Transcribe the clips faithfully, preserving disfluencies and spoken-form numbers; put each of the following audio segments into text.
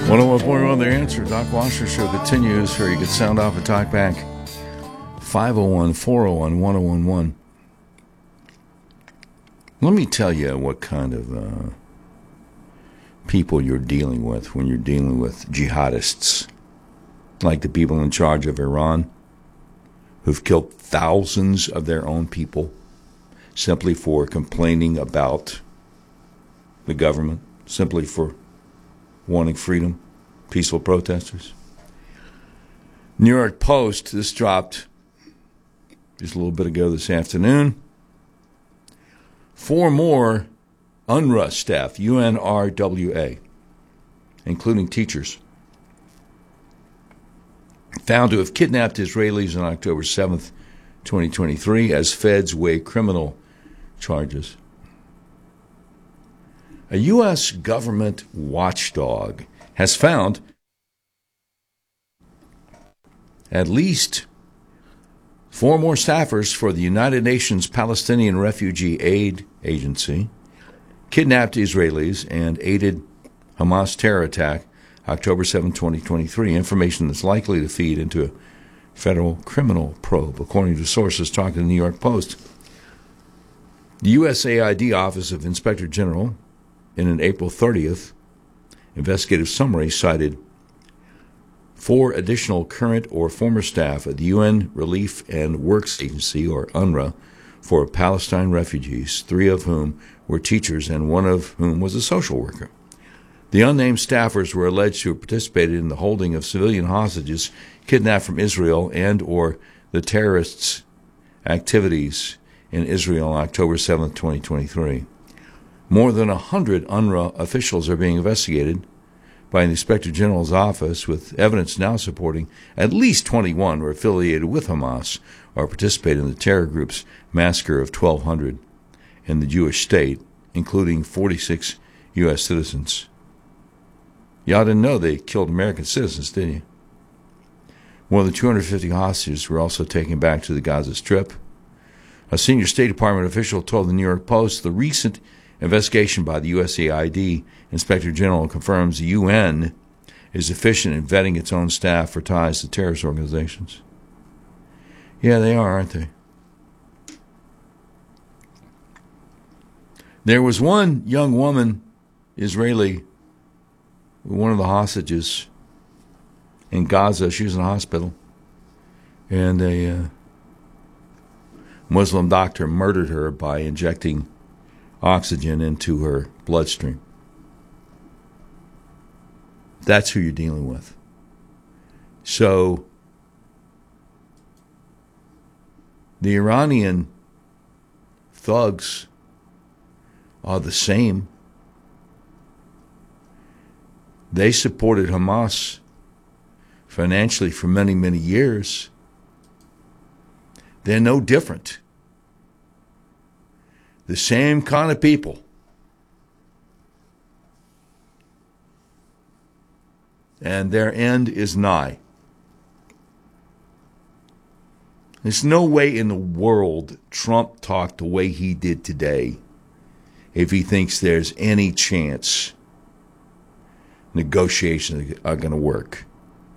one oh one point one The Answer. Doc Washer Show continues. Here you can sound off and talk back. five oh one, four oh one, one oh one one. Let me tell you what kind of uh, people you're dealing with when you're dealing with jihadists, like the people in charge of Iran, who've killed thousands of their own people simply for complaining about the government, simply for wanting freedom, peaceful protesters. New York Post, this dropped just a little bit ago this afternoon. Four more UNRWA staff, U N R W A, including teachers, found to have kidnapped Israelis on October seventh, twenty twenty-three, as feds weigh criminal charges. A U S government watchdog has found at least four more staffers for the United Nations Palestinian Refugee Aid Agency kidnapped Israelis and aided Hamas terror attack October seventh, twenty twenty-three, information that's likely to feed into a federal criminal probe, according to sources talking to the New York Post. The U S A I D Office of Inspector General, in an April thirtieth investigative summary, cited four additional current or former staff at the U N Relief and Works Agency, or UNRWA, for Palestine refugees, three of whom were teachers and one of whom was a social worker. The unnamed staffers were alleged to have participated in the holding of civilian hostages kidnapped from Israel and or the terrorists' activities in Israel on October seventh, twenty twenty-three. More than one hundred UNRWA officials are being investigated by the Inspector General's office, with evidence now supporting at least twenty-one were affiliated with Hamas or participated in the terror group's massacre of twelve hundred in the Jewish state, including forty-six U S citizens. Y'all didn't know they killed American citizens, did you? More than two hundred fifty hostages were also taken back to the Gaza Strip. A senior State Department official told the New York Post the recent investigation by the U S A I D Inspector General confirms the U N is efficient in vetting its own staff for ties to terrorist organizations. Yeah, they are, aren't they? There was one young woman, Israeli, one of the hostages in Gaza. She was in a hospital, and a uh, Muslim doctor murdered her by injecting oxygen into her bloodstream. That's who you're dealing with. So the Iranian thugs are the same. They supported Hamas financially for many, many years. They're no different. The same kind of people. And their end is nigh. There's no way in the world Trump talked the way he did today if he thinks there's any chance negotiations are going to work.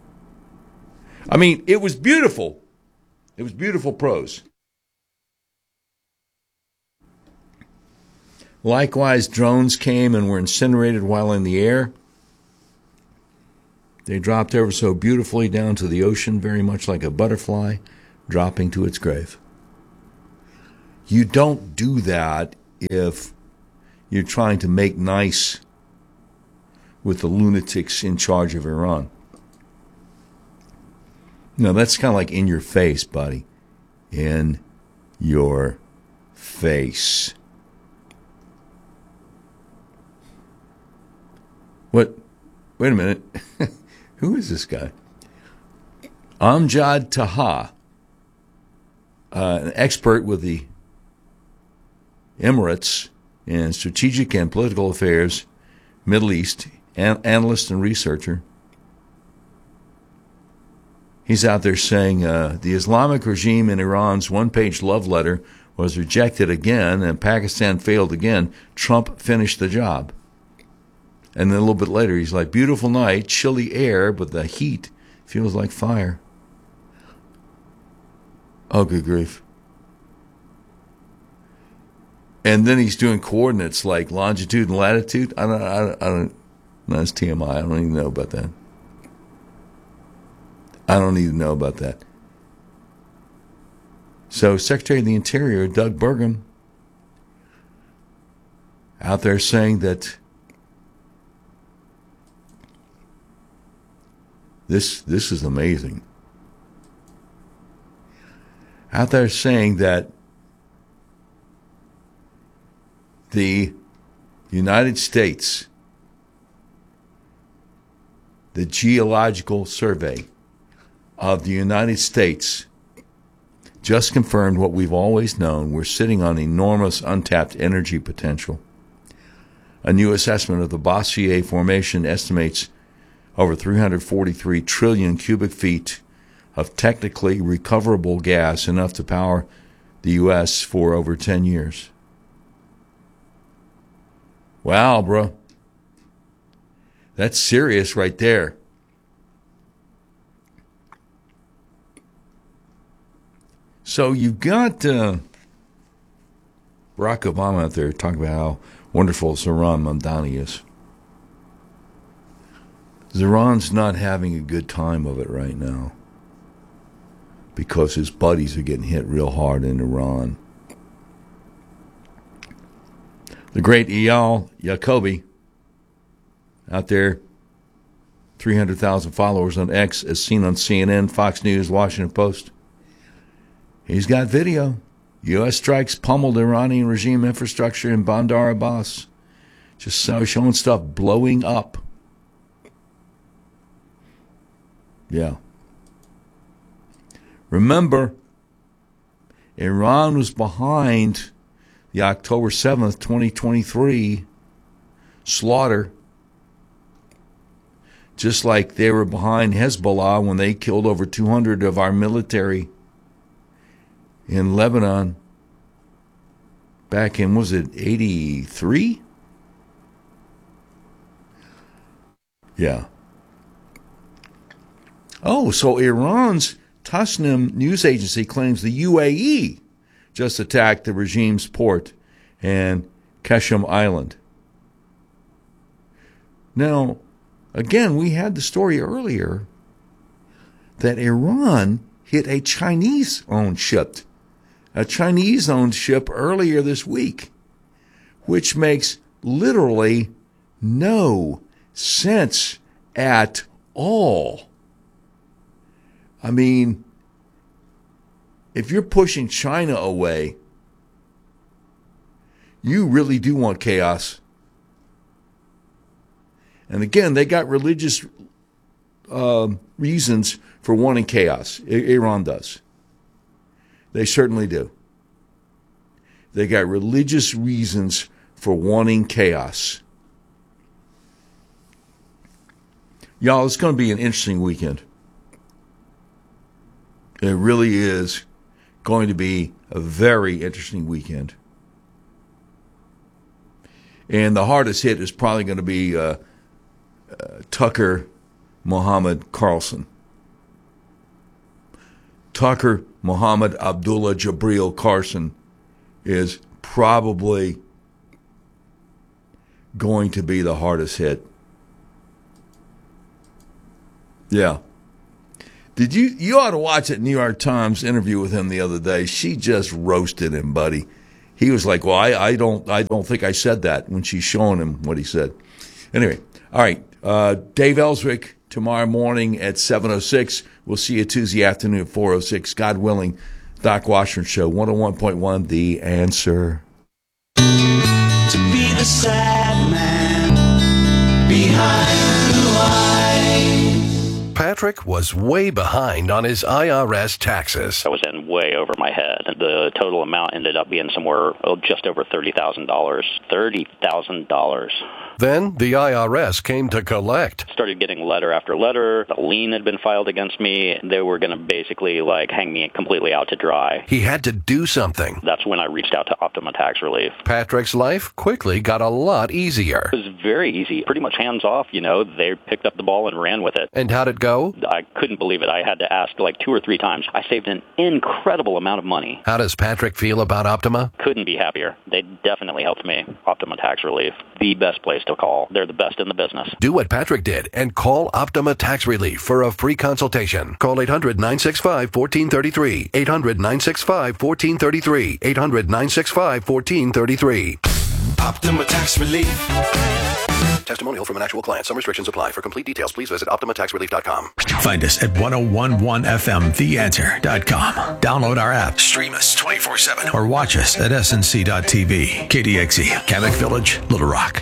I mean, it was beautiful. It was beautiful prose. Likewise, drones came and were incinerated while in the air. They dropped ever so beautifully down to the ocean, very much like a butterfly dropping to its grave. You don't do that if you're trying to make nice with the lunatics in charge of Iran. No, that's kind of like in your face, buddy. In your face. What? Wait a minute. Who is this guy? Amjad Taha, uh, an expert with the Emirates in strategic and political affairs, Middle East, an analyst and researcher. He's out there saying uh, the Islamic regime in Iran's one-page love letter was rejected again and Pakistan failed again. Trump finished the job. And then a little bit later, he's like, beautiful night, chilly air, but the heat feels like fire. Oh, good grief. And then he's doing coordinates like longitude and latitude. I don't, I don't, I don't no, that's T M I. I don't even know about that. I don't even know about that. So Secretary of the Interior, Doug Burgum, out there saying that this this is amazing. Out there saying that the United States, the Geological Survey of the United States, just confirmed what we've always known. We're sitting on enormous untapped energy potential. A new assessment of the Bossier Formation estimates over three hundred forty-three trillion cubic feet of technically recoverable gas, enough to power the U S for over ten years. Wow, bro. That's serious right there. So you've got uh, Barack Obama out there talking about how wonderful Zohran Mamdani is. Zohran's not having a good time of it right now because his buddies are getting hit real hard in Iran. The great Eyal Yacobi out there, three hundred thousand followers on X, as seen on C N N, Fox News, Washington Post. He's got video. U S strikes pummeled Iranian regime infrastructure in Bandar Abbas. Just showing stuff blowing up. Yeah. Remember, Iran was behind the October seventh, twenty twenty-three slaughter, just like they were behind Hezbollah when they killed over two hundred of our military in Lebanon back in, was it eighty-three? Yeah. Oh, so Iran's Tasnim news agency claims the U A E just attacked the regime's port and Qasem Island. Now, again, we had the story earlier that Iran hit a Chinese-owned ship, a Chinese-owned ship earlier this week, which makes literally no sense at all. I mean, if you're pushing China away, you really do want chaos. And again, they got religious uh, reasons for wanting chaos. I- Iran does. They certainly do. They got religious reasons for wanting chaos. Y'all, it's going to be an interesting weekend. It really is going to be a very interesting weekend. And the hardest hit is probably going to be uh, uh, Tucker Muhammad Carlson. Tucker Muhammad Abdullah Jabril Carlson is probably going to be the hardest hit. Yeah. Did you, you ought to watch that New York Times interview with him the other day. She just roasted him, buddy. He was like, well, I, I don't I don't think I said that, when she's showing him what he said. Anyway, all right. Uh, Dave Ellswick tomorrow morning at seven oh six. We'll see you Tuesday afternoon at four oh six. God willing, Doc Washburn Show, one oh one point one, The Answer. To be the sad man behind the lines. Patrick was way behind on his I R S taxes. I was in way over my head. The total amount ended up being somewhere oh, just over thirty thousand dollars. thirty thousand dollars. Then the I R S came to collect. Started getting letter after letter. A lien had been filed against me. They were going to basically like hang me completely out to dry. He had to do something. That's when I reached out to Optima Tax Relief. Patrick's life quickly got a lot easier. It was very easy, pretty much hands off. You know, they picked up the ball and ran with it. And how'd it go? I couldn't believe it. I had to ask like two or three times. I saved an incredible amount of money. How does Patrick feel about Optima? Couldn't be happier. They definitely helped me. Optima Tax Relief, the best place to call. They're the best in the business. Do what Patrick did and call Optima Tax Relief for a free consultation. Call eight hundred, nine six five, one four three three. eight hundred, nine six five, one four three three. eight hundred, nine six five, one four three three. Optima Tax Relief. Testimonial from an actual client. Some restrictions apply. For complete details, please visit optima tax relief dot com. Find us at ten eleven F M the answer dot com. Download our app, stream us twenty-four seven, or watch us at S N C dot T V. K D X E, Kamek Village, Little Rock.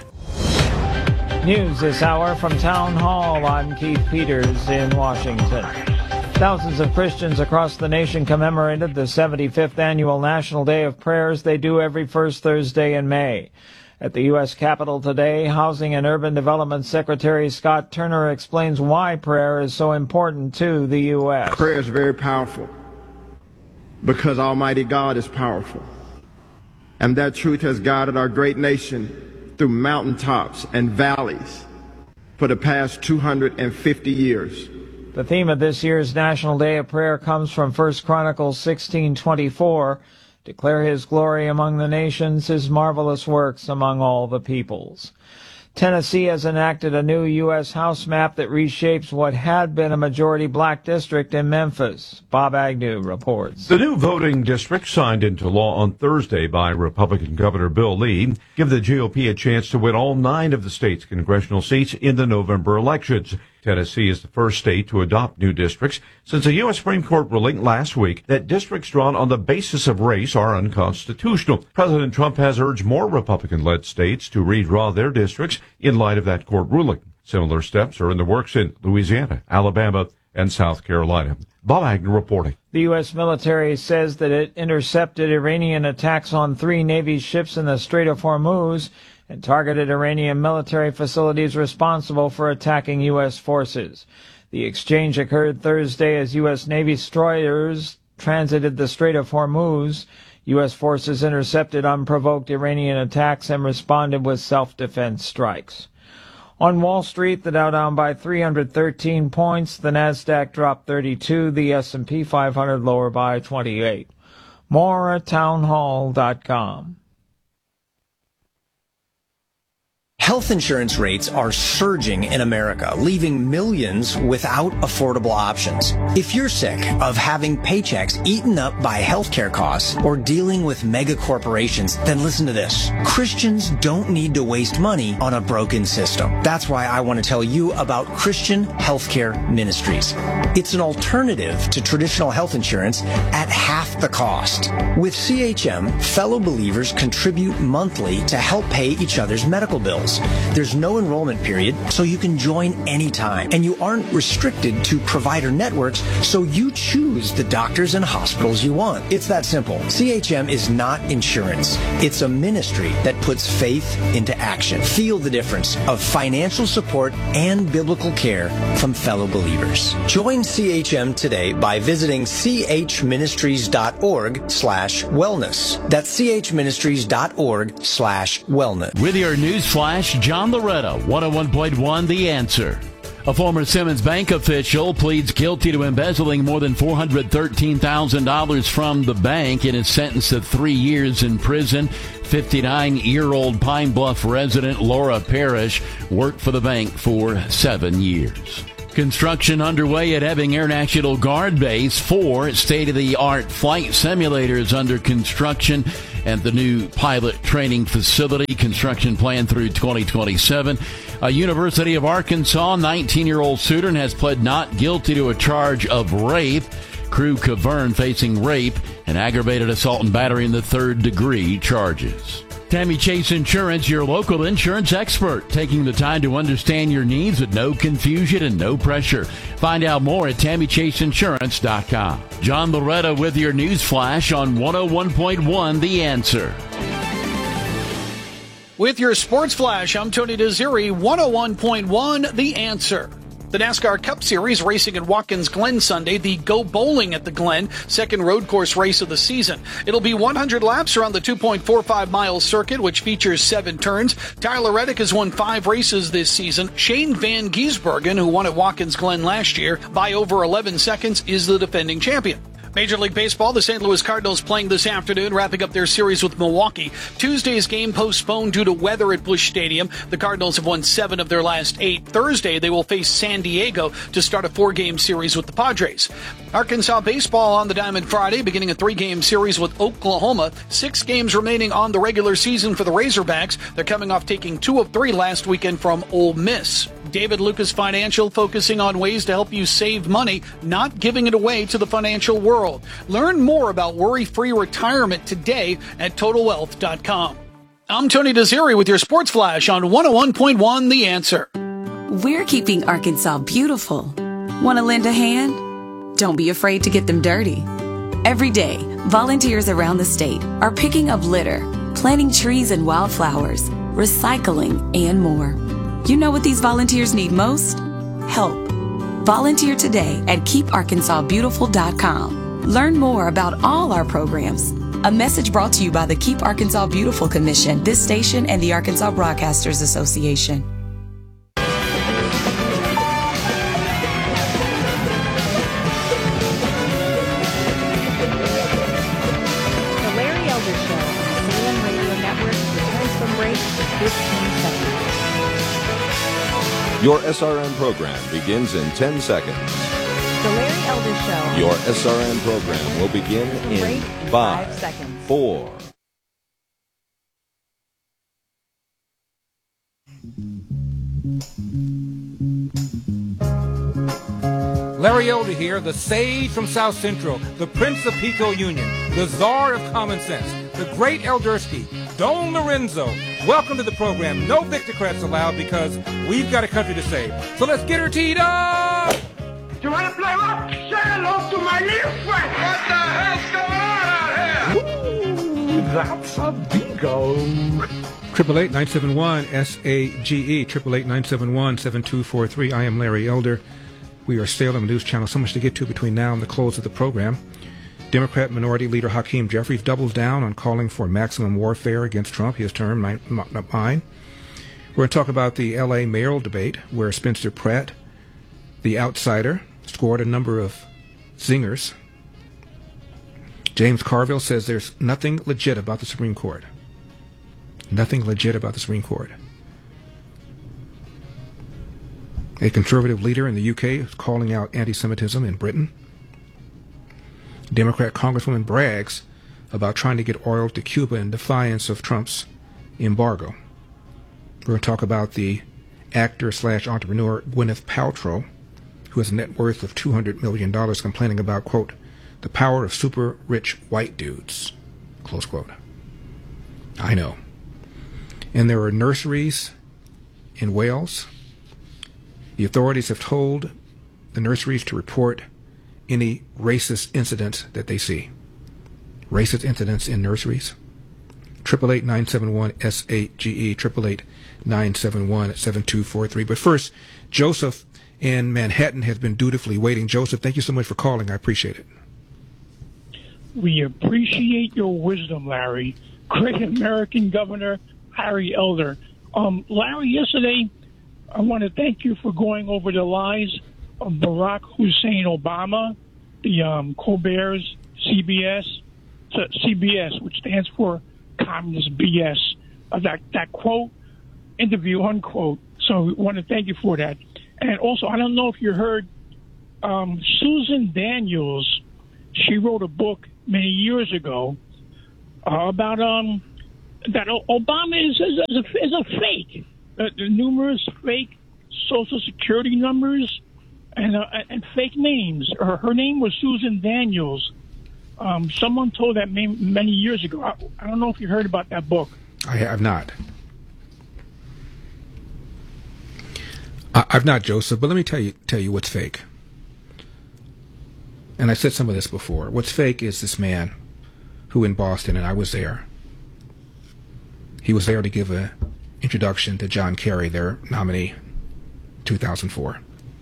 News this hour from Town Hall. I'm Keith Peters in Washington. Thousands of Christians across the nation commemorated the seventy-fifth annual National Day of Prayers they do every first Thursday in May. At the U S Capitol today, Housing and Urban Development Secretary Scott Turner explains why prayer is so important to the U S Prayer is very powerful because Almighty God is powerful. And that truth has guided our great nation through mountaintops and valleys for the past two hundred fifty years. The theme of this year's National Day of Prayer comes from First Chronicles sixteen twenty-four. Declare his glory among the nations, his marvelous works among all the peoples. Tennessee has enacted a new U S House map that reshapes what had been a majority black district in Memphis. Bob Agnew reports. The new voting districts signed into law on Thursday by Republican Governor Bill Lee give the G O P a chance to win all nine of the state's congressional seats in the November elections. Tennessee is the first state to adopt new districts since a U S Supreme Court ruling last week that districts drawn on the basis of race are unconstitutional. President Trump has urged more Republican-led states to redraw their districts in light of that court ruling. Similar steps are in the works in Louisiana, Alabama, and South Carolina. Bob Agnew reporting. The U S military says that it intercepted Iranian attacks on three Navy ships in the Strait of Hormuz and targeted Iranian military facilities responsible for attacking U S forces. The exchange occurred Thursday as U S Navy destroyers transited the Strait of Hormuz. U S forces intercepted unprovoked Iranian attacks and responded with self-defense strikes. On Wall Street, the Dow down by three hundred thirteen points, the Nasdaq dropped thirty-two, the S and P five hundred lower by twenty-eight. More at town hall dot com. Health insurance rates are surging in America, leaving millions without affordable options. If you're sick of having paychecks eaten up by healthcare costs or dealing with mega corporations, then listen to this. Christians don't need to waste money on a broken system. That's why I want to tell you about Christian Healthcare Ministries. It's an alternative to traditional health insurance at half the cost. With C H M, fellow believers contribute monthly to help pay each other's medical bills. There's no enrollment period, so you can join anytime. And you aren't restricted to provider networks, so you choose the doctors and hospitals you want. It's that simple. C H M is not insurance. It's a ministry that puts faith into action. Feel the difference of financial support and biblical care from fellow believers. Join C H M today by visiting c h ministries dot org slash wellness. That's c h ministries dot org slash wellness. With your news flash, John Loretta, one oh one point one The Answer. A former Simmons Bank official pleads guilty to embezzling more than four hundred thirteen thousand dollars from the bank and is sentenced to three years in prison. fifty-nine-year-old Pine Bluff resident Laura Parrish worked for the bank for seven years. Construction underway at Ebbing Air National Guard Base. Four state-of-the-art flight simulators under construction and the new pilot training facility. Construction planned through twenty twenty-seven. A University of Arkansas nineteen-year-old student has pled not guilty to a charge of rape. Crew Cavern facing rape and aggravated assault and battery in the third degree charges. Tammy Chase Insurance, your local insurance expert, taking the time to understand your needs with no confusion and no pressure. Find out more at tammy chase insurance dot com. John Loretta with your news flash on one oh one point one The Answer. With your Sports Flash, I'm Tony Desiri, one oh one point one The Answer. The NASCAR Cup Series racing at Watkins Glen Sunday, the Go Bowling at the Glen, second road course race of the season. It'll be one hundred laps around the two point four five mile circuit, which features seven turns. Tyler Reddick has won five races this season. Shane Van Gisbergen, who won at Watkins Glen last year by over eleven seconds, is the defending champion. Major League Baseball, the Saint Louis Cardinals playing this afternoon, wrapping up their series with Milwaukee. Tuesday's game postponed due to weather at Busch Stadium. The Cardinals have won seven of their last eight. Thursday, they will face San Diego to start a four-game series with the Padres. Arkansas baseball on the diamond Friday, beginning a three-game series with Oklahoma. Six games remaining on the regular season for the Razorbacks. They're coming off taking two of three last weekend from Ole Miss. David Lucas Financial, focusing on ways to help you save money, not giving it away to the financial world. Learn more about worry-free retirement today at total wealth dot com. I'm Tony Desiri with your Sports Flash on one oh one point one The Answer. We're keeping Arkansas beautiful. Want to lend a hand? Don't be afraid to get them dirty. Every day, volunteers around the state are picking up litter, planting trees and wildflowers, recycling, and more. You know what these volunteers need most? Help. Volunteer today at keep arkansas beautiful dot com. Learn more about all our programs. A message brought to you by the Keep Arkansas Beautiful Commission, this station, and the Arkansas Broadcasters Association. The Larry Elder Show on the Salem Radio Network returns from break in fifteen seconds. Your S R N program begins in ten seconds. The Larry Elder Show. Your S R N program will begin in five, five seconds. four. Larry Elder here, the sage from South Central, the Prince of Pico Union, the Czar of Common Sense, the great Eldersky, Don Lorenzo. Welcome to the program. No Victocrats allowed because we've got a country to save. So let's get her teed up! You want to play what? Say hello to my little friend. What the hell's going on out here? Ooh, that's a bingo. Triple eight nine seven one S A G E. Triple eight nine seven one seven two four three. I am Larry Elder. We are Salem News Channel. So much to get to between now and the close of the program. Democrat Minority Leader Hakeem Jeffries doubles down on calling for maximum warfare against Trump. His term, not mine. We're going to talk about the L A mayoral debate, where Spencer Pratt, the outsider, scored a number of zingers. James Carville says there's nothing legit about the Supreme Court. Nothing legit about the Supreme Court. A conservative leader in the U K is calling out anti-Semitism in Britain. Democrat Congresswoman brags about trying to get oil to Cuba in defiance of Trump's embargo. We're going to talk about the actor slash entrepreneur Gwyneth Paltrow, who has a net worth of two hundred million dollars, complaining about, quote, the power of super rich white dudes, close quote. I know. And there are nurseries in Wales. The authorities have told the nurseries to report any racist incidents that they see. Racist incidents in nurseries. Triple eight nine seven one S A G E. Triple eight nine seven one seven two four three. But first, Joseph in Manhattan has been dutifully waiting. Joseph, thank you so much for calling. I appreciate it. We appreciate your wisdom, Larry. Great American Governor Larry Elder. Um, Larry, yesterday, I want to thank you for going over the lies of Barack Hussein Obama, the um, Colbert's C B S, C B S, which stands for Communist B S. Uh, that that quote, interview unquote. So we want to thank you for that. And also, I don't know if you heard um, Susan Daniels. She wrote a book many years ago uh, about um, that Obama is is, is, a, is a fake. Uh, the numerous fake Social Security numbers and uh, and fake names. Her, her name was Susan Daniels. Um, someone told that many years ago. I, I don't know if you heard about that book. I have not. I, I've not, Joseph. But let me tell you tell you what's fake. And I said some of this before. What's fake is this man who in Boston, and I was there. He was there to give an introduction to John Kerry, their nominee, two thousand four.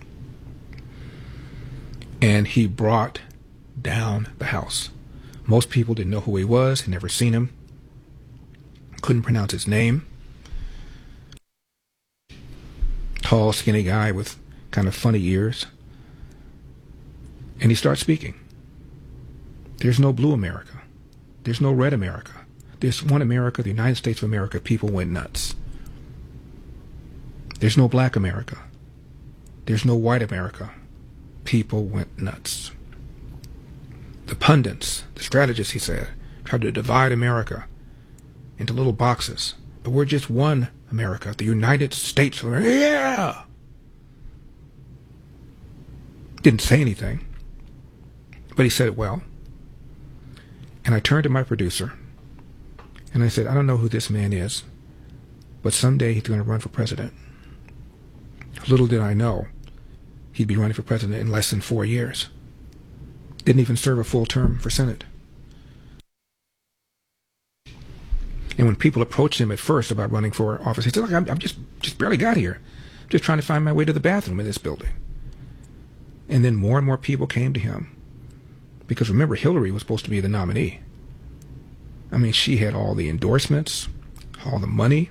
And he brought down the House. Most people didn't know who he was, had never seen him, couldn't pronounce his name. Tall, skinny guy with kind of funny ears. And he starts speaking. There's no blue America. There's no red America. There's one America, the United States of America. People went nuts. There's no black America. There's no white America. People went nuts. The pundits, the strategists, he said, tried to divide America into little boxes. But we're just one America, the United States of America. Yeah! Didn't say anything, but he said it well. And I turned to my producer, and I said, I don't know who this man is, but someday he's going to run for president. Little did I know he'd be running for president in less than four years. Didn't even serve a full term for Senate. And when people approached him at first about running for office, he said, look, I'm, I'm just, just barely got here. I'm just trying to find my way to the bathroom in this building. And then more and more people came to him. Because remember, Hillary was supposed to be the nominee. I mean, she had all the endorsements, all the money,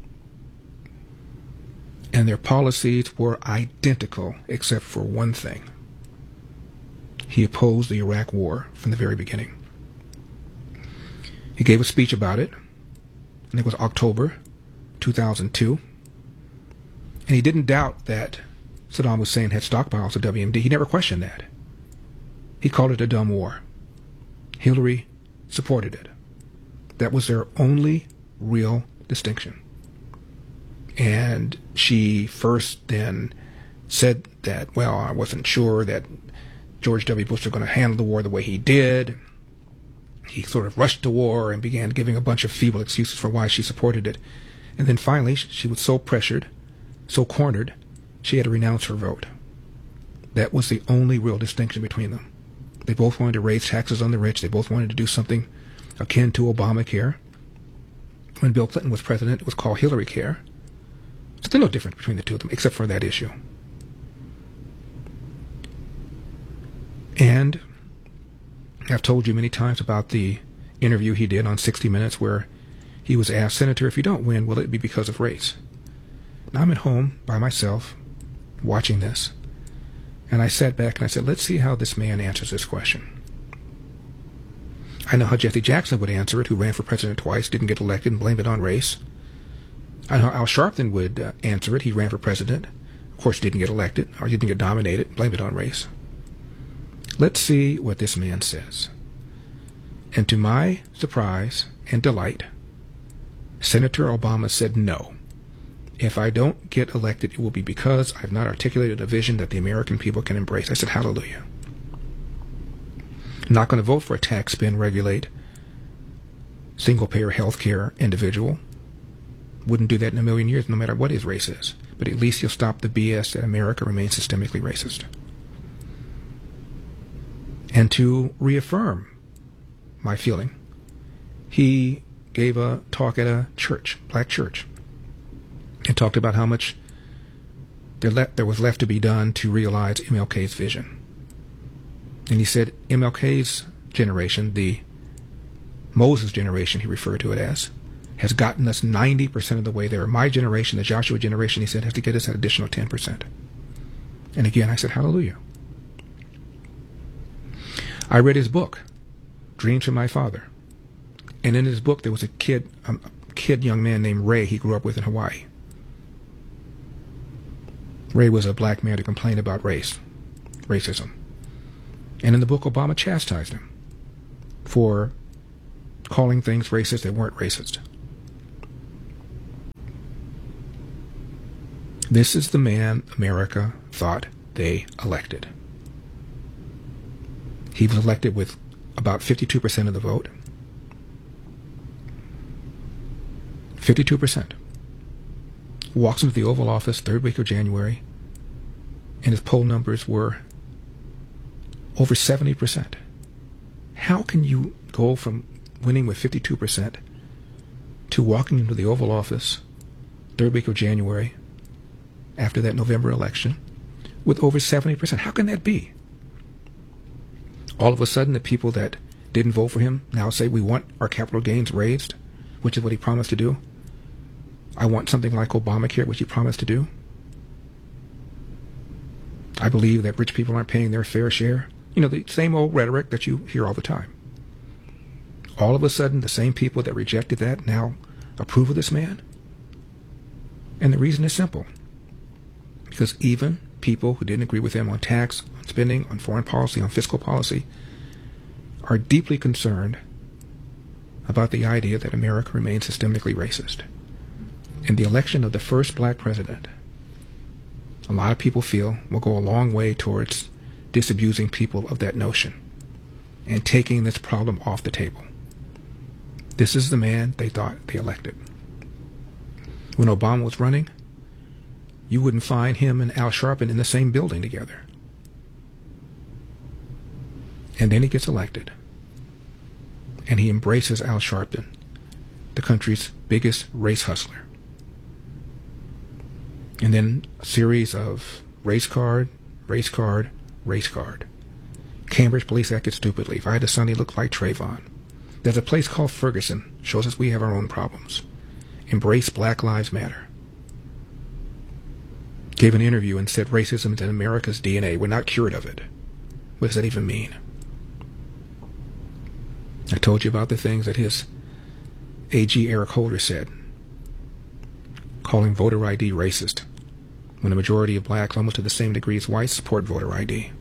and their policies were identical except for one thing. He opposed the Iraq War from the very beginning. He gave a speech about it, and it was October two thousand two, and he didn't doubt that Saddam Hussein had stockpiles of W M D. He never questioned that. He called it a dumb war. Hillary supported it. That was their only real distinction. And she first then said that, well, I wasn't sure that George W. Bush was going to handle the war the way he did. He sort of rushed the war and began giving a bunch of feeble excuses for why she supported it. And then finally, she was so pressured, so cornered, she had to renounce her vote. That was the only real distinction between them. They both wanted to raise taxes on the rich. They both wanted to do something akin to Obamacare. When Bill Clinton was president, it was called Hillary Care. So there's no difference between the two of them, except for that issue. And I've told you many times about the interview he did on sixty minutes where he was asked, Senator, if you don't win, will it be because of race? Now I'm at home by myself watching this, and I sat back and I said, let's see how this man answers this question. I know how Jesse Jackson would answer it, who ran for president twice, didn't get elected, and blamed it on race. I know how Al Sharpton would uh, answer it. He ran for president, of course didn't get elected, or didn't get nominated, blamed it on race. Let's see what this man says. And to my surprise and delight, Senator Obama said no. If I don't get elected, it will be because I've not articulated a vision that the American people can embrace. I said, hallelujah. I'm not going to vote for a tax spend, regulate, single-payer health care individual. Wouldn't do that in a million years, no matter what his race is. But at least he'll stop the B S that America remains systemically racist. And to reaffirm my feeling, he gave a talk at a church, black church, and talked about how much there, le- there was left to be done to realize M L K's vision. And he said M L K's generation, the Moses generation he referred to it as, has gotten us ninety percent of the way there. My generation, the Joshua generation, he said, has to get us an additional ten percent. And again, I said, hallelujah. I read his book, Dreams from My Father. And in his book, there was a kid, a kid young man named Ray he grew up with in Hawaii. Ray was a black man who complained about race, racism. And in the book, Obama chastised him for calling things racist that weren't racist. This is the man America thought they elected. He was elected with about fifty-two percent of the vote. fifty-two percent. Walks into the Oval Office third week of January, and his poll numbers were over seventy percent. How can you go from winning with fifty-two percent to walking into the Oval Office third week of January after that November election with over seventy percent. How can that be? All of a sudden, the people that didn't vote for him now say we want our capital gains raised, which is what he promised to do. I want something like Obamacare, which he promised to do. I believe that rich people aren't paying their fair share. You know, the same old rhetoric that you hear all the time. All of a sudden, the same people that rejected that now approve of this man. And the reason is simple. Because even people who didn't agree with him on tax, on spending, on foreign policy, on fiscal policy, are deeply concerned about the idea that America remains systemically racist. In the election of the first black president, a lot of people feel will go a long way towards disabusing people of that notion and taking this problem off the table. This is the man they thought they elected. When Obama was running, you wouldn't find him and Al Sharpton in the same building together. And then he gets elected. And he embraces Al Sharpton, the country's biggest race hustler. And then a series of race card, race card, race card. Cambridge police acted stupidly. If I had a son, he looked like Trayvon. There's a place called Ferguson. Shows us we have our own problems. Embrace Black Lives Matter. Gave an interview and said racism is in America's D N A. We're not cured of it. What does that even mean? I told you about the things that his A G Eric Holder said, calling voter I D racist, when a majority of blacks, almost to the same degree as whites, support voter I D.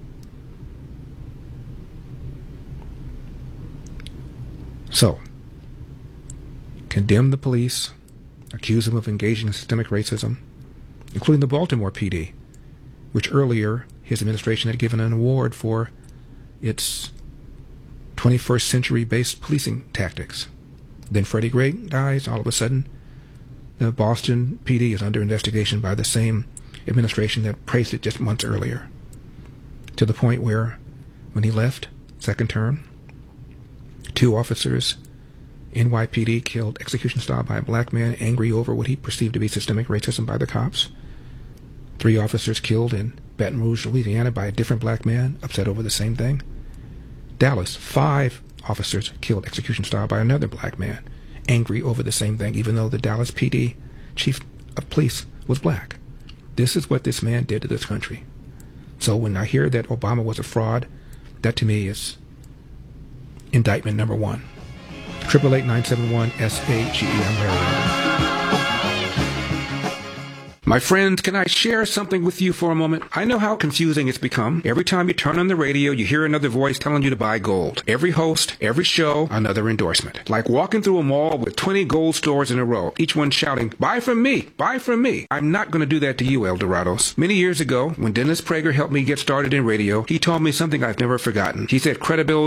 So, condemn the police, accuse them of engaging in systemic racism, including the Baltimore P D, which earlier his administration had given an award for its twenty-first century-based policing tactics. Then Freddie Gray dies. All of a sudden, the Boston P D is under investigation by the same administration that praised it just months earlier, to the point where, when he left, second term, two officers, N Y P D killed execution style by a black man, angry over what he perceived to be systemic racism by the cops. Three officers killed in Baton Rouge, Louisiana by a different black man, upset over the same thing. Dallas, five officers killed execution style by another black man, angry over the same thing, even though the Dallas P D chief of police was black. This is what this man did to this country. So when I hear that Obama was a fraud, that to me is indictment number one. Triple eight nine seven one S A G E. I'm Larry. My friends, can I share something with you for a moment? I know how confusing it's become. Every time you turn on the radio, you hear another voice telling you to buy gold. Every host, every show, another endorsement. Like walking through a mall with twenty gold stores in a row, each one shouting, buy from me, buy from me. I'm not going to do that to you, El Dorados. Many years ago, when Dennis Prager helped me get started in radio, he told me something I've never forgotten. He said credibility